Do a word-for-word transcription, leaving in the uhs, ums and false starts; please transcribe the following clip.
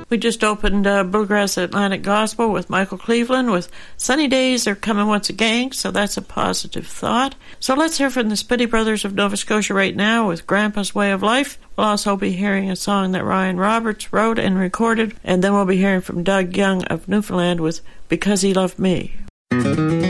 We just opened uh, Bluegrass Atlantic Gospel with Michael Cleveland with Sunny Days Are Coming Once Again, so that's a positive thought. So let's hear from the Spitty Brothers of Nova Scotia right now with Grandpa's Way of Life. We'll also be hearing a song that Ryan Roberts wrote and recorded, and then we'll be hearing from Doug Young of Newfoundland with Because He Loved Me.